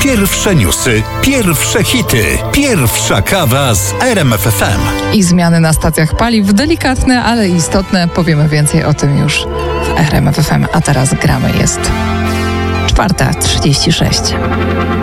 Pierwsze newsy, pierwsze hity, pierwsza kawa z RMF FM. I zmiany na stacjach paliw delikatne, ale istotne. Powiemy więcej o tym już w RMF FM. A teraz gramy. Jest 4:36.